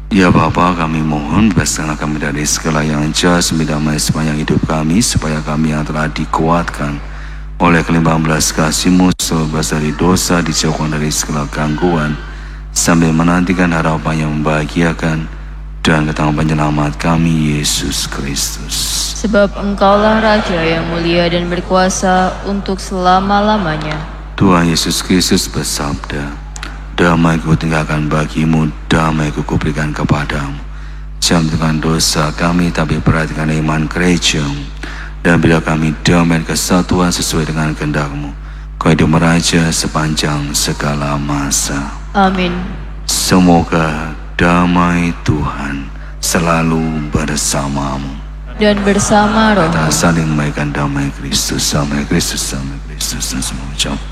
Ya Bapa, kami mohon bebaskanlah kami dari segala yang jahat, damai sepanjang hidup kami, supaya kami yang telah dikuatkan oleh kelimpahan belas kasih-Mu, bebas dari dosa, dijauhkan dari segala gangguan, sambil menantikan harapan yang membahagiakan dan kedatangan penyelamat kami, Yesus Kristus. Sebab Engkaulah Raja yang mulia dan berkuasa untuk selama-lamanya. Tuhan Yesus Kristus bersabda, "Damai ku tinggalkan bagimu, damai ku berikan kepadamu. Jangan dengan dosa kami, tapi perhatikan iman gereja-Mu. Dan bila kami damai kesatuan sesuai dengan kehendak-Mu, Kau hidup meraja sepanjang segala masa." Amin. Semoga damai Tuhan selalu bersamamu. Dan bersama roh. Kita saling memberikan damai Kristus, damai Kristus, damai Kristus, dan semua ucap